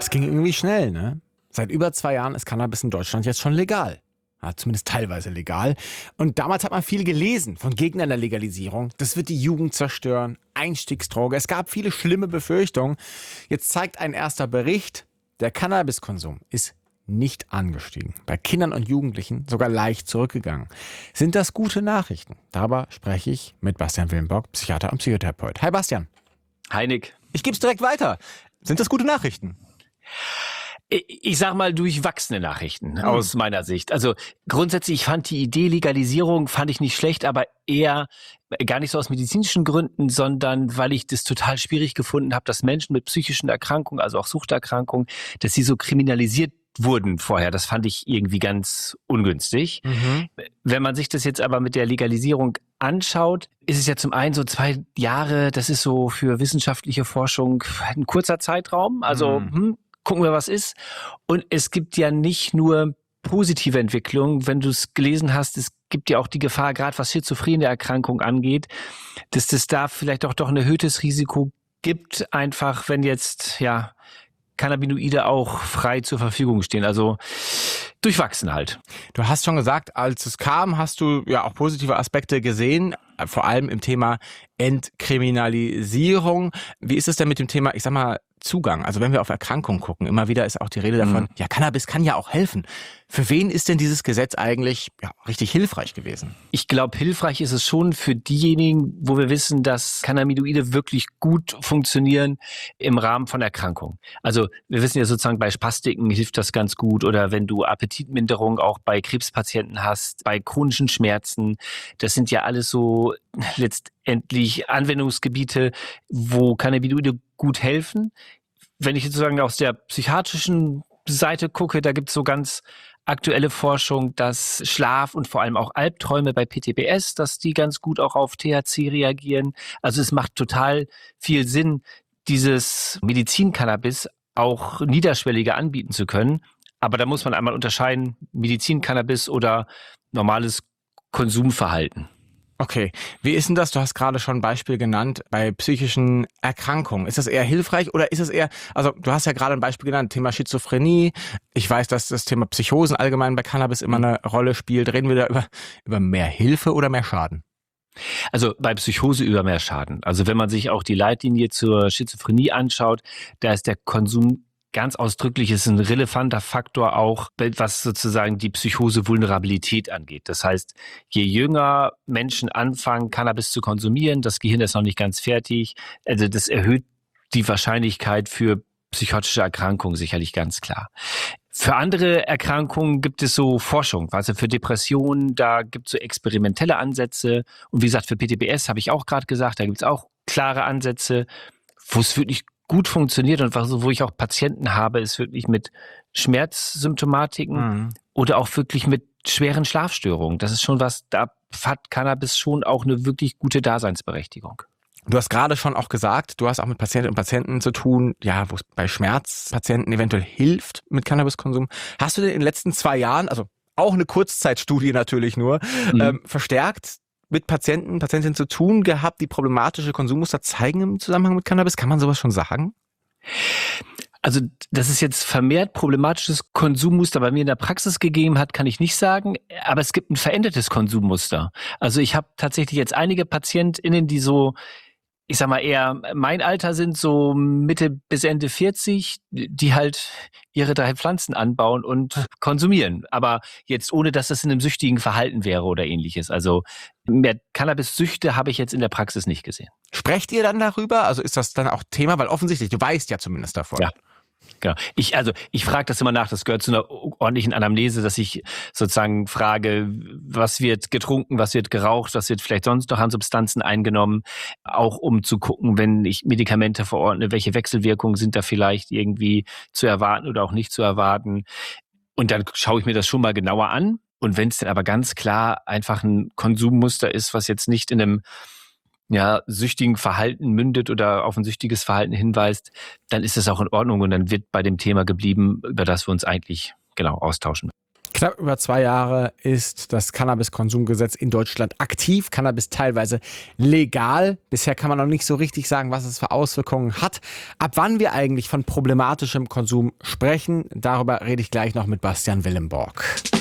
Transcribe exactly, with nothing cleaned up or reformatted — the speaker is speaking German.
Das ging irgendwie schnell, ne? Seit über zwei Jahren ist Cannabis in Deutschland jetzt schon legal. Ja, zumindest teilweise legal. Und damals hat man viel gelesen von Gegnern der Legalisierung. Das wird die Jugend zerstören, Einstiegsdroge. Es gab viele schlimme Befürchtungen. Jetzt zeigt ein erster Bericht, der Cannabiskonsum ist nicht angestiegen. Bei Kindern und Jugendlichen sogar leicht zurückgegangen. Sind das gute Nachrichten? Darüber spreche ich mit Bastian Willenbock, Psychiater und Psychotherapeut. Hi Bastian. Hi Nick. Ich gebe es direkt weiter. Sind das gute Nachrichten? Ich sag mal durchwachsene Nachrichten aus meiner Sicht. Also grundsätzlich, ich fand die Idee Legalisierung fand ich nicht schlecht, aber eher gar nicht so aus medizinischen Gründen, sondern weil ich das total schwierig gefunden habe, dass Menschen mit psychischen Erkrankungen, also auch Suchterkrankungen, dass sie so kriminalisiert wurden vorher. Das fand ich irgendwie ganz ungünstig. Mhm. Wenn man sich das jetzt aber mit der Legalisierung anschaut, ist es ja zum einen so zwei Jahre, das ist so für wissenschaftliche Forschung ein kurzer Zeitraum. Also mhm. hm, gucken wir, was ist. Und es gibt ja nicht nur positive Entwicklungen. Wenn du es gelesen hast, es gibt ja auch die Gefahr, gerade was schizophrene Erkrankung angeht, dass das da vielleicht auch doch ein erhöhtes Risiko gibt, einfach wenn jetzt, ja, Cannabinoide auch frei zur Verfügung stehen. Also durchwachsen halt. Du hast schon gesagt, als es kam, hast du ja auch positive Aspekte gesehen, vor allem im Thema Entkriminalisierung. Wie ist es denn mit dem Thema, ich sag mal, Zugang? Also wenn wir auf Erkrankungen gucken, immer wieder ist auch die Rede davon, mhm. ja, Cannabis kann ja auch helfen. Für wen ist denn dieses Gesetz eigentlich ja, richtig hilfreich gewesen? Ich glaube, hilfreich ist es schon für diejenigen, wo wir wissen, dass Cannabinoide wirklich gut funktionieren im Rahmen von Erkrankungen. Also wir wissen ja sozusagen, bei Spastiken hilft das ganz gut oder wenn du Appetitminderung auch bei Krebspatienten hast, bei chronischen Schmerzen. Das sind ja alles so letztendlich Anwendungsgebiete, wo Cannabinoide gut helfen. Wenn ich sozusagen aus der psychiatrischen Seite gucke, da gibt es so ganz aktuelle Forschung, dass Schlaf und vor allem auch Albträume bei P T B S, dass die ganz gut auch auf T H C reagieren. Also es macht total viel Sinn, dieses Medizin-Cannabis auch niederschwelliger anbieten zu können. Aber da muss man einmal unterscheiden, Medizin-Cannabis oder normales Konsumverhalten. Okay, wie ist denn das? Du hast gerade schon ein Beispiel genannt bei psychischen Erkrankungen. Ist das eher hilfreich oder ist es eher, also du hast ja gerade ein Beispiel genannt, Thema Schizophrenie. Ich weiß, dass das Thema Psychosen allgemein bei Cannabis immer eine Rolle spielt. Reden wir da über, über mehr Hilfe oder mehr Schaden? Also bei Psychose über mehr Schaden. Also wenn man sich auch die Leitlinie zur Schizophrenie anschaut, da ist der Konsum ganz ausdrücklich ist ein relevanter Faktor auch, was sozusagen die Psychose-Vulnerabilität angeht. Das heißt, je jünger Menschen anfangen, Cannabis zu konsumieren, das Gehirn ist noch nicht ganz fertig, also das erhöht die Wahrscheinlichkeit für psychotische Erkrankungen sicherlich ganz klar. Für andere Erkrankungen gibt es so Forschung, also für Depressionen, da gibt es so experimentelle Ansätze und wie gesagt, für P T B S habe ich auch gerade gesagt, da gibt es auch klare Ansätze, wo es wirklich gut funktioniert und wo ich auch Patienten habe, ist wirklich mit Schmerzsymptomatiken mhm. oder auch wirklich mit schweren Schlafstörungen. Das ist schon was, da hat Cannabis schon auch eine wirklich gute Daseinsberechtigung. Du hast gerade schon auch gesagt, du hast auch mit Patientinnen und Patienten zu tun, ja, wo es bei Schmerzpatienten eventuell hilft mit Cannabiskonsum. Hast du denn in den letzten zwei Jahren, also auch eine Kurzzeitstudie natürlich nur, mhm. ähm, verstärkt mit Patienten, Patientinnen zu tun gehabt, die problematische Konsummuster zeigen im Zusammenhang mit Cannabis? Kann man sowas schon sagen? Also, dass es jetzt vermehrt problematisches Konsummuster bei mir in der Praxis gegeben hat, kann ich nicht sagen. Aber es gibt ein verändertes Konsummuster. Also ich habe tatsächlich jetzt einige PatientInnen, die so, ich sag mal eher mein Alter sind, so Mitte bis Ende vierzig, die halt ihre drei Pflanzen anbauen und konsumieren. Aber jetzt ohne, dass das in einem süchtigen Verhalten wäre oder ähnliches. Also mehr Cannabis-Süchte habe ich jetzt in der Praxis nicht gesehen. Sprecht ihr dann darüber? Also ist das dann auch Thema? Weil offensichtlich, du weißt ja zumindest davon. Ja. Genau. Ich, also, ich frage das immer nach, das gehört zu einer ordentlichen Anamnese, dass ich sozusagen frage, was wird getrunken, was wird geraucht, was wird vielleicht sonst noch an Substanzen eingenommen, auch um zu gucken, wenn ich Medikamente verordne, welche Wechselwirkungen sind da vielleicht irgendwie zu erwarten oder auch nicht zu erwarten. Und dann schaue ich mir das schon mal genauer an. Und wenn es dann aber ganz klar einfach ein Konsummuster ist, was jetzt nicht in einem ja, süchtigen Verhalten mündet oder auf ein süchtiges Verhalten hinweist, dann ist das auch in Ordnung und dann wird bei dem Thema geblieben, über das wir uns eigentlich genau austauschen. Knapp über zwei Jahre ist das Cannabiskonsumgesetz in Deutschland aktiv. Cannabis teilweise legal. Bisher kann man noch nicht so richtig sagen, was es für Auswirkungen hat. Ab wann wir eigentlich von problematischem Konsum sprechen, darüber rede ich gleich noch mit Bastian Willemborg.